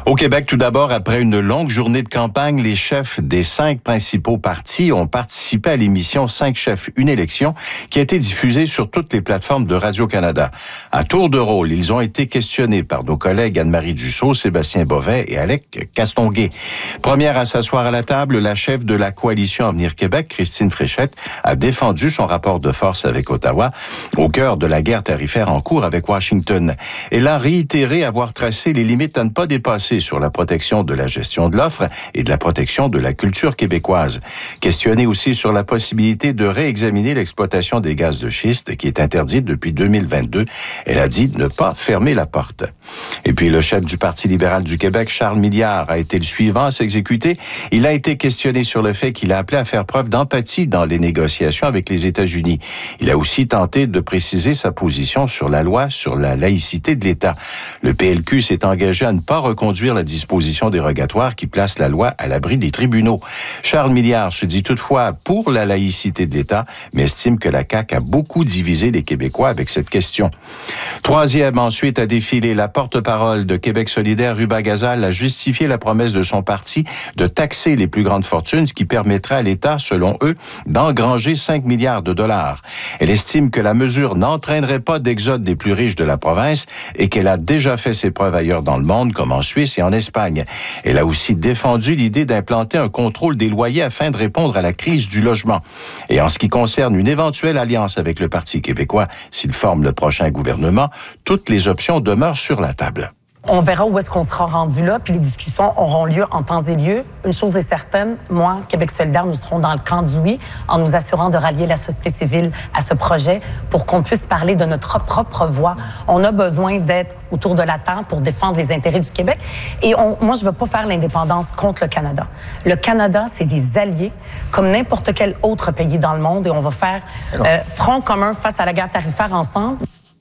Au Québec, tout d'abord, après une longue journée de campagne, les chefs des 5 principaux partis ont participé à l'émission 5 chefs, une élection, qui a été diffusée sur toutes les plateformes de Radio-Canada. À tour de rôle, ils ont été questionnés par nos collègues Anne-Marie Dussault, Sébastien Bovet et Alec Castonguay. Première à s'asseoir à la table, la chef de la coalition Avenir Québec, Christine Fréchette, a défendu son rapport de force avec Ottawa, au cœur de la guerre tarifaire en cours avec Washington. Elle a réitéré avoir tracé les limites à ne pas dépasser sur la protection de la gestion de l'offre et de la protection de la culture québécoise. Questionnée aussi sur la possibilité de réexaminer l'exploitation des gaz de schiste qui est interdite depuis 2022, elle a dit ne pas fermer la porte. Et puis le chef du Parti libéral du Québec, Charles Milliard, a été le suivant à s'exécuter. Il a été questionné sur le fait qu'il a appelé à faire preuve d'empathie dans les négociations avec les États-Unis. Il a aussi tenté de préciser sa position sur la loi sur la laïcité de l'État. Le PLQ s'est engagé à ne pas reconduire la disposition dérogatoire qui place la loi à l'abri des tribunaux. Charles Milliard se dit toutefois pour la laïcité de l'État, mais estime que la CAQ a beaucoup divisé les Québécois avec cette question. Troisième, ensuite, a défilé la porte-parole de Québec solidaire, Ruba Gazal, a justifié la promesse de son parti de taxer les plus grandes fortunes, ce qui permettrait à l'État, selon eux, d'engranger 5 milliards de dollars. Elle estime que la mesure n'entraînerait pas d'exode des plus riches de la province et qu'elle a déjà fait ses preuves ailleurs dans le monde, comme en Suisse et en Espagne. Elle a aussi défendu l'idée d'implanter un contrôle des loyers afin de répondre à la crise du logement. Et en ce qui concerne une éventuelle alliance avec le Parti québécois, s'il forme le prochain gouvernement, toutes les options demeurent sur la table. On verra où est-ce qu'on sera rendu là, puis les discussions auront lieu en temps et lieu. Une chose est certaine, moi, Québec solidaire, nous serons dans le camp du oui, en nous assurant de rallier la société civile à ce projet pour qu'on puisse parler de notre propre voix. On a besoin d'être autour de la table pour défendre les intérêts du Québec. Et moi, je veux pas faire l'indépendance contre le Canada. Le Canada, c'est des alliés, comme n'importe quel autre pays dans le monde, et on va faire front commun face à la guerre tarifaire ensemble.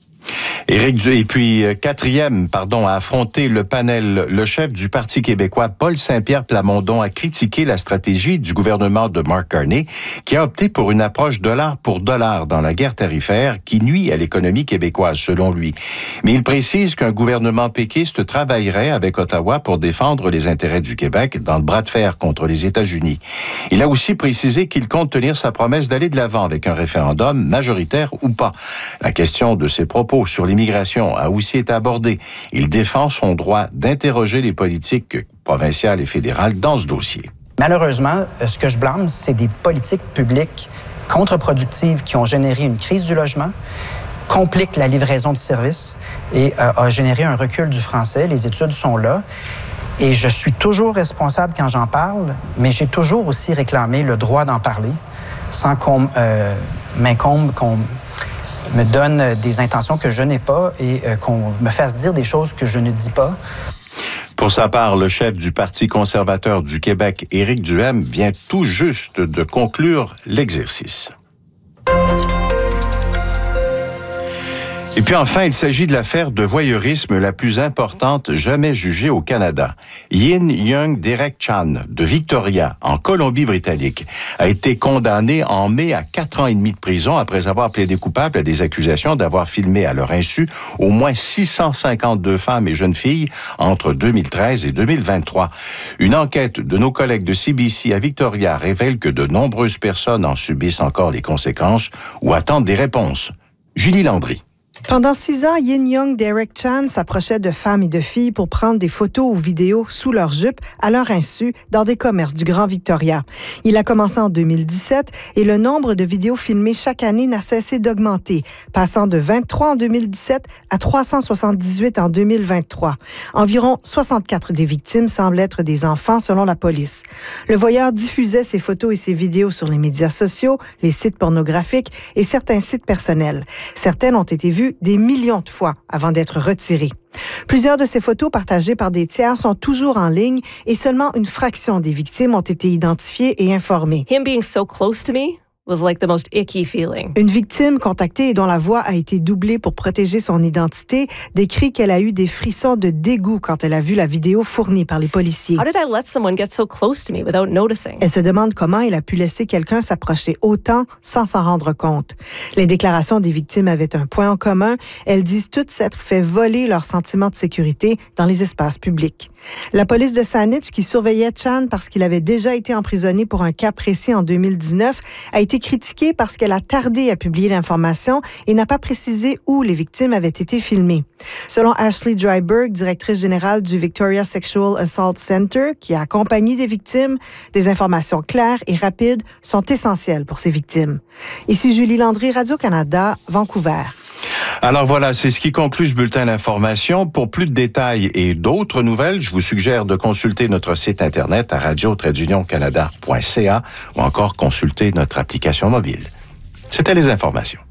Quatrième, a affronté le panel, le chef du Parti québécois, Paul Saint-Pierre Plamondon, a critiqué la stratégie du gouvernement de Mark Carney, qui a opté pour une approche dollar pour dollar dans la guerre tarifaire qui nuit à l'économie québécoise, selon lui. Mais il précise qu'un gouvernement péquiste travaillerait avec Ottawa pour défendre les intérêts du Québec dans le bras de fer contre les États-Unis. Il a aussi précisé qu'il compte tenir sa promesse d'aller de l'avant avec un référendum, majoritaire ou pas. La question de ses propos sur l'immigration a aussi été abordée. Il défend son droit d'interroger les politiques provinciales et fédérales dans ce dossier. Malheureusement, ce que je blâme, c'est des politiques publiques contre-productives qui ont généré une crise du logement, compliquent la livraison de services et a généré un recul du français. Les études sont là. Et je suis toujours responsable quand j'en parle, mais j'ai toujours aussi réclamé le droit d'en parler sans qu'on m'incombe, qu'on me donne des intentions que je n'ai pas et qu'on me fasse dire des choses que je ne dis pas. Pour sa part, le chef du Parti conservateur du Québec, Éric Duhaime, vient tout juste de conclure l'exercice. Et puis enfin, il s'agit de l'affaire de voyeurisme la plus importante jamais jugée au Canada. Yin Young Derek Chan, de Victoria, en Colombie-Britannique, a été condamné en mai à 4 ans et demi de prison après avoir plaidé coupable à des accusations d'avoir filmé à leur insu au moins 652 femmes et jeunes filles entre 2013 et 2023. Une enquête de nos collègues de CBC à Victoria révèle que de nombreuses personnes en subissent encore les conséquences ou attendent des réponses. Julie Landry. Pendant 6 ans, Yin Young Derek Chan s'approchait de femmes et de filles pour prendre des photos ou vidéos sous leur jupe à leur insu dans des commerces du Grand Victoria. Il a commencé en 2017 et le nombre de vidéos filmées chaque année n'a cessé d'augmenter, passant de 23 en 2017 à 378 en 2023. Environ 64 des victimes semblent être des enfants selon la police. Le voyeur diffusait ses photos et ses vidéos sur les médias sociaux, les sites pornographiques et certains sites personnels. Certaines ont été vues des millions de fois avant d'être retirées. Plusieurs de ces photos partagées par des tiers sont toujours en ligne et seulement une fraction des victimes ont été identifiées et informées. Him being so close to me was like the most icky feeling. Une victime contactée et dont la voix a été doublée pour protéger son identité décrit qu'elle a eu des frissons de dégoût quand elle a vu la vidéo fournie par les policiers. How did I let someone get so close to me without noticing? Elle se demande comment elle a pu laisser quelqu'un s'approcher autant sans s'en rendre compte. Les déclarations des victimes avaient un point en commun. Elles disent toutes s'être fait voler leur sentiment de sécurité dans les espaces publics. La police de Saanich, qui surveillait Chan parce qu'il avait déjà été emprisonné pour un cas précis en 2019, a été critiquée parce qu'elle a tardé à publier l'information et n'a pas précisé où les victimes avaient été filmées. Selon Ashley Dryburgh, directrice générale du Victoria Sexual Assault Center, qui a accompagné des victimes, des informations claires et rapides sont essentielles pour ces victimes. Ici Julie Landry, Radio-Canada, Vancouver. Alors voilà, c'est ce qui conclut ce bulletin d'information. Pour plus de détails et d'autres nouvelles, je vous suggère de consulter notre site Internet à radio-canada.ca ou encore consulter notre application mobile. C'était les informations.